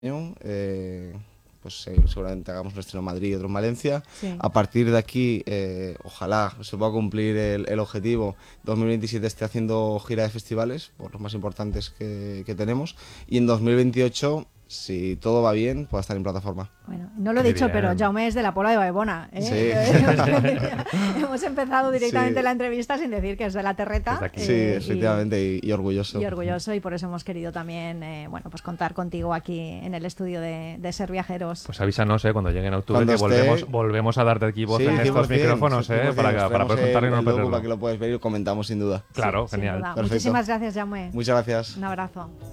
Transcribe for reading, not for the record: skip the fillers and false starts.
año, pues seguramente hagamos un estreno en Madrid y otro en Valencia. Sí. A partir de aquí, ojalá se pueda cumplir el objetivo. 2027 esté haciendo gira de festivales, por los más importantes que tenemos. Y en 2028, si todo va bien, pueda estar en plataforma. Bueno, no lo he Qué dicho, bien. pero Jaume es de la Pola de Baibona, ¿eh? Sí. Hemos empezado directamente Sí. la entrevista sin decir que es de la Terreta. Desde aquí. Sí, efectivamente, y orgulloso. Y orgulloso, y por eso hemos querido también pues contar contigo aquí en el estudio de Ser Viajeros. Pues avísanos, cuando llegue en octubre, Cuando que esté- volvemos a darte aquí voz Sí, en estos 100%, micrófonos, 100%, para nos poder traemos contar y no el logo perderlo. para que lo puedas ver y lo comentamos sin duda. Claro, Sin genial. duda. Perfecto. Muchísimas gracias, Jaume. Muchas gracias. Un abrazo.